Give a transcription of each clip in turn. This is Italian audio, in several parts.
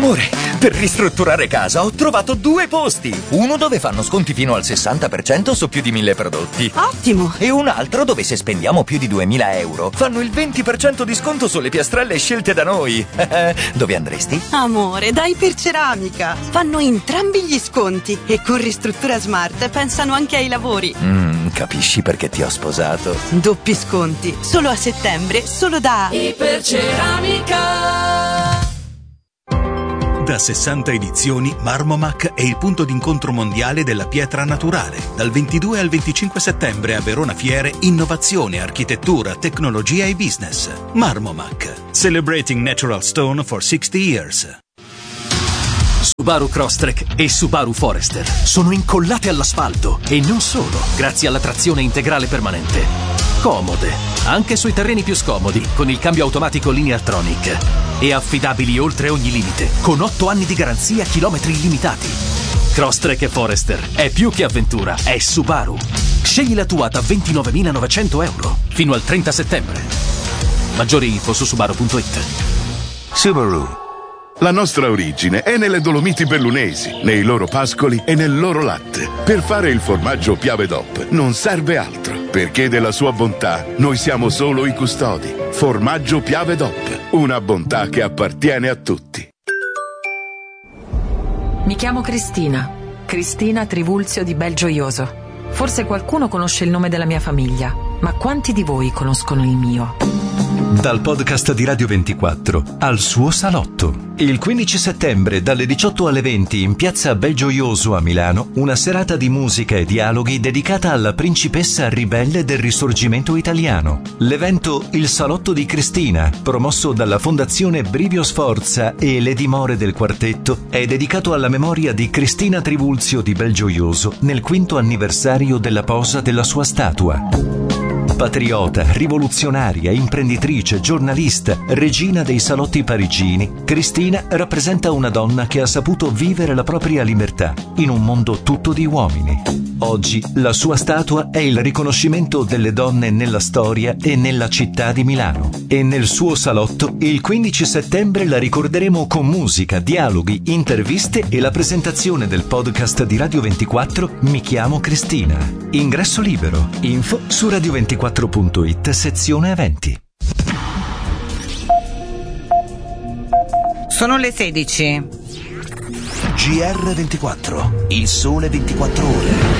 Amore, per ristrutturare casa ho trovato 2 posti. Uno dove fanno sconti fino al 60% su più di 1000 prodotti. Ottimo! E un altro dove se spendiamo più di 2000 euro fanno il 20% di sconto sulle piastrelle scelte da noi. Dove andresti? Amore, dai per Ceramica. Fanno entrambi gli sconti e con Ristruttura Smart pensano anche ai lavori. Capisci perché ti ho sposato? Doppi sconti, solo a settembre, solo da Iperceramica. Da 60 edizioni, Marmomac è il punto d'incontro mondiale della pietra naturale. Dal 22 al 25 settembre a Verona Fiere, innovazione, architettura, tecnologia e business. Marmomac, celebrating natural stone for 60 years. Subaru Crosstrek e Subaru Forester sono incollate all'asfalto e non solo, grazie alla trazione integrale permanente. Comode, anche sui terreni più scomodi, con il cambio automatico Lineartronic. E affidabili oltre ogni limite, con 8 anni di garanzia, chilometri illimitati. Crosstrek e Forester è più che avventura, è Subaru. Scegli la tua da 29.900 euro fino al 30 settembre. Maggiori info su subaru.it. Subaru. La nostra origine è nelle Dolomiti Bellunesi, nei loro pascoli e nel loro latte. Per fare il formaggio Piave DOP non serve altro, perché della sua bontà noi siamo solo i custodi. Formaggio Piave DOP, una bontà che appartiene a tutti. Mi chiamo Cristina Trivulzio di Belgioioso. Forse qualcuno conosce il nome della mia famiglia, ma quanti di voi conoscono il mio? Dal podcast di Radio 24 al suo salotto. Il 15 settembre dalle 18 alle 20 in piazza Belgioioso a Milano, una serata di musica e dialoghi dedicata alla principessa ribelle del risorgimento italiano. L'evento Il Salotto di Cristina, promosso dalla Fondazione Brivio Sforza e le dimore del quartetto, è dedicato alla memoria di Cristina Trivulzio di Belgioioso nel 5° anniversario della posa della sua statua. Patriota, rivoluzionaria, imprenditrice, giornalista, regina dei salotti parigini, Cristina rappresenta una donna che ha saputo vivere la propria libertà in un mondo tutto di uomini. Oggi la sua statua è il riconoscimento delle donne nella storia e nella città di Milano. E nel suo salotto il 15 settembre la ricorderemo con musica, dialoghi, interviste e la presentazione del podcast di Radio 24 Mi chiamo Cristina. Ingresso libero. Info su radio24.it sezione eventi. Sono le 16. GR24, il sole 24 ore.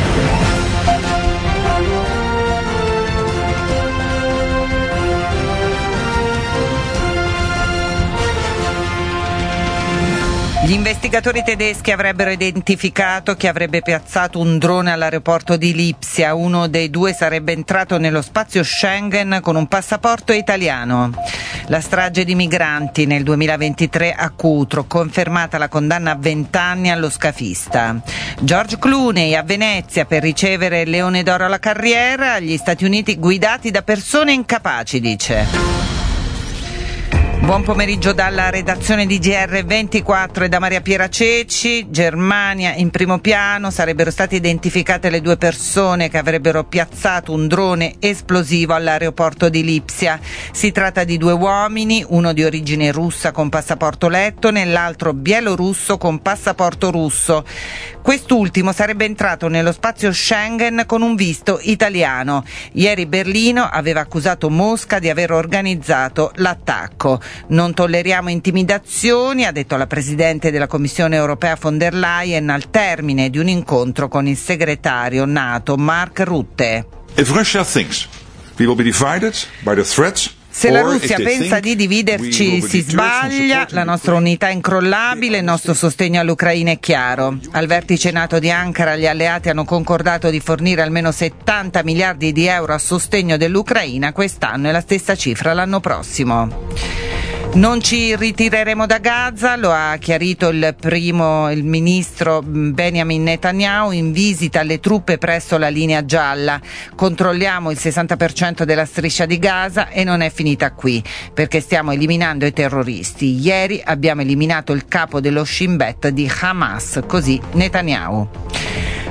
Gli investigatori tedeschi avrebbero identificato chi avrebbe piazzato un drone all'aeroporto di Lipsia. Uno dei 2 sarebbe entrato nello spazio Schengen con un passaporto italiano. La strage di migranti nel 2023 a Cutro, confermata la condanna a 20 anni allo scafista. George Clooney a Venezia per ricevere il Leone d'Oro alla carriera, gli Stati Uniti guidati da persone incapaci, dice. Buon pomeriggio dalla redazione di GR24 e da Maria Piera Ceci. Germania in primo piano, sarebbero state identificate le 2 persone che avrebbero piazzato un drone esplosivo all'aeroporto di Lipsia. Si tratta di 2 uomini, uno di origine russa con passaporto lettone e l'altro bielorusso con passaporto russo. Quest'ultimo sarebbe entrato nello spazio Schengen con un visto italiano. Ieri Berlino aveva accusato Mosca di aver organizzato l'attacco. Non tolleriamo intimidazioni, ha detto la Presidente della Commissione Europea von der Leyen al termine di un incontro con il segretario NATO Mark Rutte. If Russia thinks we will be divided by the threats, se la Russia pensa di dividerci si sbaglia, la nostra unità è incrollabile, il nostro sostegno all'Ucraina è chiaro. Al vertice NATO di Ankara gli alleati hanno concordato di fornire almeno 70 miliardi di euro a sostegno dell'Ucraina quest'anno e la stessa cifra l'anno prossimo. Non ci ritireremo da Gaza, lo ha chiarito il ministro Benjamin Netanyahu in visita alle truppe presso la linea gialla. Controlliamo il 60% della striscia di Gaza e non è finita qui, perché stiamo eliminando i terroristi. Ieri abbiamo eliminato il capo dello Shin Bet di Hamas, così Netanyahu.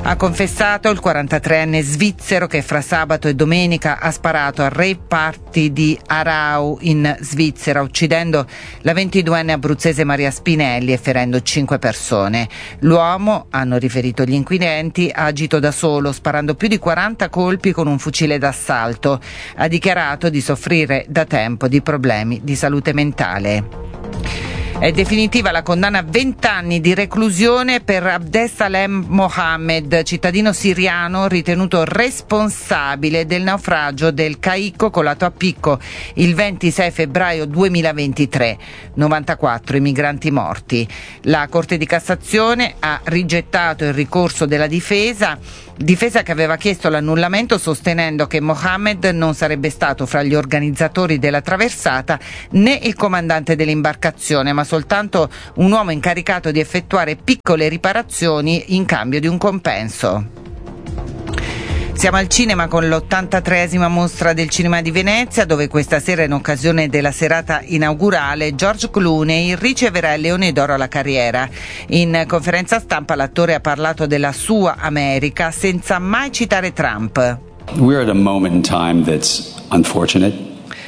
Ha confessato il 43enne svizzero che fra sabato e domenica ha sparato al rave party di Aarau in Svizzera, uccidendo la 22enne abruzzese Maria Spinelli e ferendo 5 persone. L'uomo, hanno riferito gli inquirenti, ha agito da solo, sparando più di 40 colpi con un fucile d'assalto. Ha dichiarato di soffrire da tempo di problemi di salute mentale. È definitiva la condanna a 20 anni di reclusione per Abdesalem Mohammed, cittadino siriano ritenuto responsabile del naufragio del Caicco colato a picco il 26 febbraio 2023. 94 i migranti morti. La Corte di Cassazione ha rigettato il ricorso della difesa che aveva chiesto l'annullamento, sostenendo che Mohammed non sarebbe stato fra gli organizzatori della traversata né il comandante dell'imbarcazione, ma soltanto un uomo incaricato di effettuare piccole riparazioni in cambio di un compenso. Siamo al cinema con l'83esima mostra del cinema di Venezia, dove questa sera, in occasione della serata inaugurale, George Clooney riceverà il Leone d'Oro alla carriera. In conferenza stampa l'attore ha parlato della sua America senza mai citare Trump. We're at a moment in time that's unfortunate.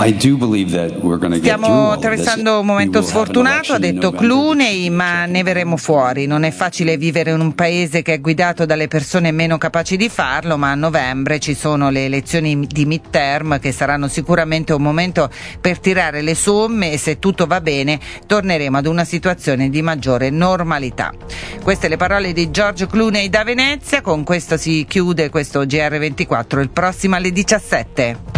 Stiamo attraversando un momento sfortunato, ha detto Clooney, ma ne verremo fuori. Non è facile vivere in un paese che è guidato dalle persone meno capaci di farlo, ma a novembre ci sono le elezioni di midterm che saranno sicuramente un momento per tirare le somme e, se tutto va bene, torneremo ad una situazione di maggiore normalità. Queste le parole di George Clooney da Venezia. Con questo si chiude questo GR24, il prossimo alle 17.